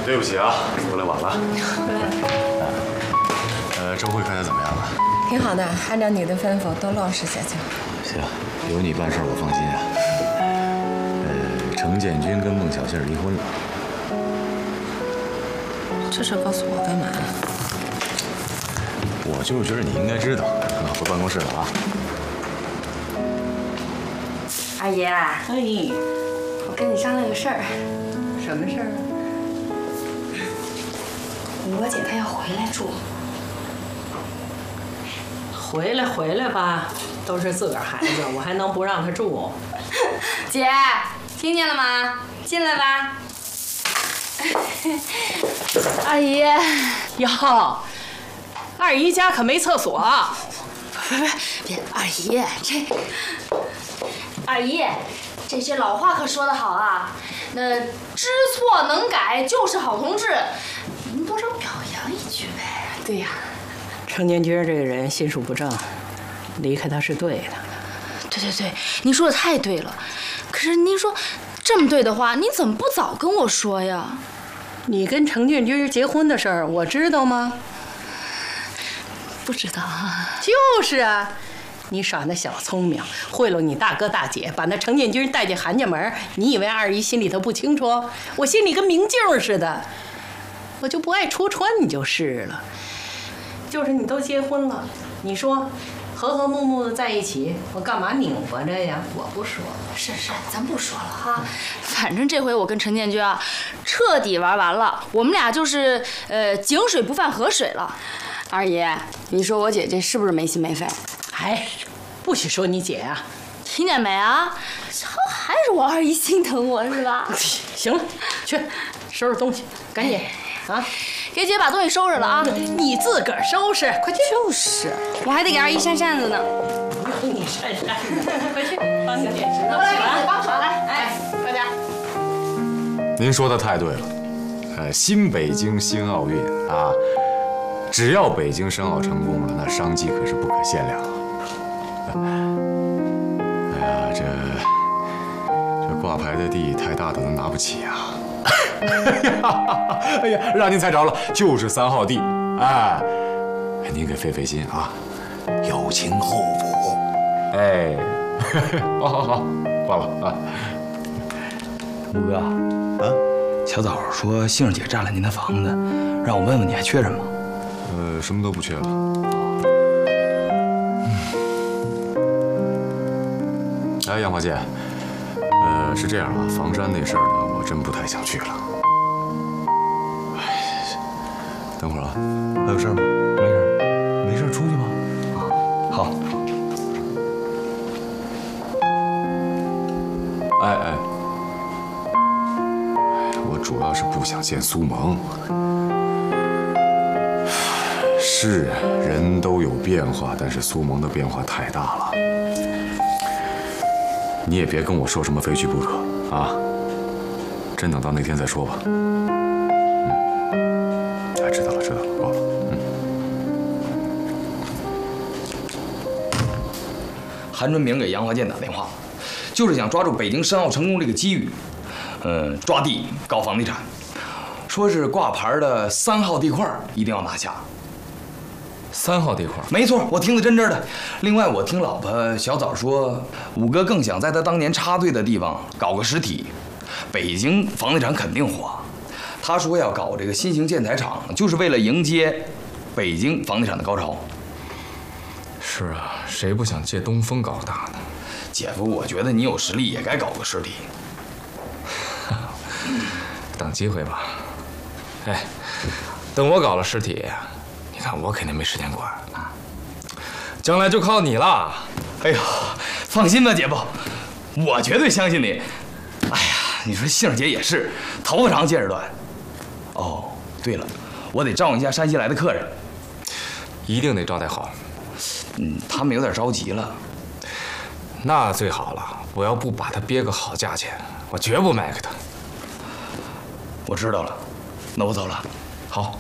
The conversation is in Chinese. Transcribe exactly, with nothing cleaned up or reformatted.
对不起啊，过来晚了。呃，周会开得怎么样了？ 挺好的，按照你的吩咐都落实下去了。 行，有你办事我放心啊。呃，程建军跟孟小杏离婚了。 这事告诉我干嘛？ 我就是觉得你应该知道。那回办公室了啊。 二爷，哎，我跟你商量个事儿。 什么事儿啊？ 我姐她要回来住。 回来回来吧，都是自个儿孩子，我还能不让她住？ 姐，听见了吗？进来吧。 二姨，哟，二姨家可没厕所。 别别别，二姨，这二姨，这句老话可说得好啊，那知错能改就是好同志，您多少表扬一句呗。 对呀。 程建军这个人心术不正，离开他是对的。 对对对，您说的太对了。可是您说这么对的话，您怎么不早跟我说呀？ 你跟程建军结婚的事儿，我知道吗？ 不知道啊。 就是啊，你耍那小聪明，贿赂你大哥大姐，把那程建军带进韩家门。你以为二姨心里头不清楚？我心里跟明镜似的，我就不爱戳穿你就是了。就是你都结婚了，你说和和睦睦的在一起，我干嘛拧巴着呀？我不说。 是是，咱不说了哈。反正这回我跟陈建军啊，彻底玩完了。我们俩就是呃井水不犯河水了。二爷，你说我姐这是不是没心没肺？ 哎，不许说你姐啊！ 听见没啊？还是我二姨心疼我是吧？ 行了，去收拾东西，赶紧啊！ 给姐把东西收拾了啊！ 你自个儿收拾，快去！ 就是，我还得给二姨扇扇子呢。 不用你扇扇子，快去帮你点石头。 来，给姐帮手来，哎，快点。 您说的太对了，呃，新北京新奥运啊，只要北京申奥成功了，那商机可是不可限量啊。哎呀，这这挂牌的地太大的都拿不起啊。哎呀，让您猜着了，就是三号地，哎，您给费费心啊，有情后补，哎，好好好，挂吧啊。 吴哥，啊，小枣说杏儿姐占了您的房子，让我问问你还缺什么？ 呃，什么都不缺了。嗯。哎，杨华姐，呃，是这样啊，房山那事儿呢，我真不太想去了。等会儿啊，还有事儿吗？ 没事， 没事，出去吧。 啊，好。 哎哎，我主要是不想见苏萌。是，人都有变化，但是苏萌的变化太大了。你也别跟我说什么非去不可啊！真等到那天再说吧。知道了，知道了，挂了。嗯。 韩春明给杨华建打电话，就是想抓住北京申奥成功这个机遇，嗯，抓地搞房地产，说是挂牌的三号地块一定要拿下。 三号地块， 没错，我听得真真的。另外，我听老婆小枣说，五哥更想在他当年插队的地方搞个实体，北京房地产肯定火。他说要搞这个新型建材厂，就是为了迎接北京房地产的高潮。 是啊，谁不想借东风搞大呢？ 姐夫，我觉得你有实力也该搞个实体。 等机会吧。哎，等我搞了实体，你看我肯定没时间管啊。将来就靠你了。 哎呦，放心吧，姐夫，我绝对相信你。哎呀，你说杏儿姐也是，头发长见识短。哦，对了，我得照应一下山西来的客人， 一定得招待好。 嗯，他们有点着急了。 那最好了，我要不把他憋个好价钱，我绝不卖给他。 我知道了，那我走了。